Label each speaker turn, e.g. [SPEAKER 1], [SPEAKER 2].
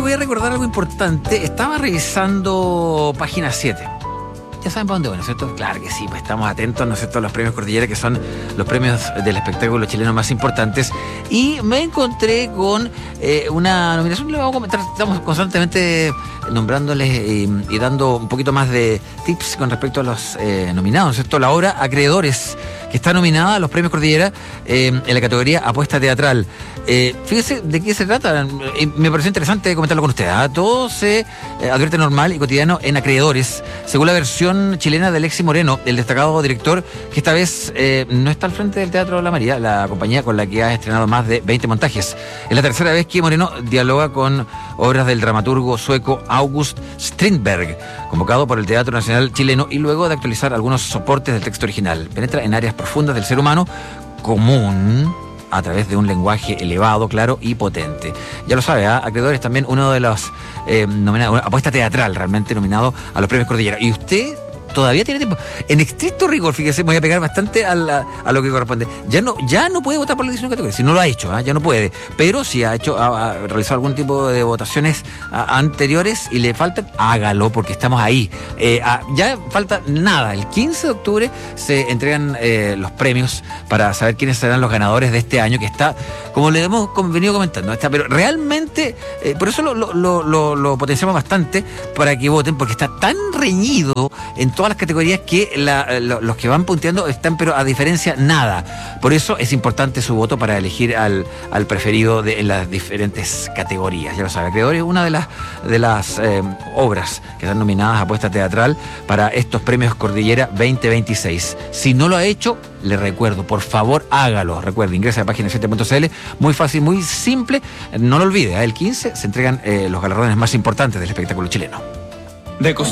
[SPEAKER 1] voy a recordar algo importante. Estaba revisando página 7. Ya saben para dónde voy, ¿no es cierto? Claro que sí, pues estamos atentos, ¿no es cierto?, a los premios Cordillera, que son los premios del espectáculo chileno más importantes. Y me encontré con una nominación, le vamos a comentar, estamos constantemente nombrándoles y dando un poquito más de tips con respecto a los nominados, ¿no es cierto? La obra Acreedores, que está nominada a los premios Cordillera en la categoría Apuesta Teatral. Fíjese de qué se trata. Me pareció interesante comentarlo con ustedes. Todo se advierte normal y cotidiano en Acreedores, según la versión chilena de Alexis Moreno, el destacado director que esta vez no está al frente del Teatro La María, la compañía con la que ha estrenado más de 20 montajes. Es la tercera vez que Moreno dialoga con obras del dramaturgo sueco August Strindberg, convocado por el Teatro Nacional Chileno, y luego de actualizar algunos soportes del texto original. Penetra en áreas profundas del ser humano común a través de un lenguaje elevado, claro y potente. Ya lo sabe, Acreedores también uno de los nominados, apuesta teatral realmente nominado a los premios Cordillera. Y usted todavía tiene tiempo. En estricto rigor, fíjese, me voy a pegar bastante a lo que corresponde. Ya no puede votar por la 19 categoría. Si no lo ha hecho, ya no puede. Pero si ha realizado algún tipo de votaciones anteriores y le faltan, hágalo, porque estamos ahí. Ya falta nada. El 15 de octubre se entregan los premios para saber quiénes serán los ganadores de este año, que está, como le hemos venido comentando, pero realmente, por eso lo potenciamos bastante para que voten, porque está tan reñido en todas las categorías que los que van punteando están, pero a diferencia nada. Por eso es importante su voto para elegir al preferido en las diferentes categorías. Ya lo sabe, Acreedores es una de las obras que están nominadas a apuesta teatral para estos premios Cordillera 2026. Si no lo ha hecho, le recuerdo, por favor, hágalo. Recuerde, ingresa a página 7.cl, muy fácil, muy simple. No lo olvide, el 15 se entregan los galardones más importantes del espectáculo chileno.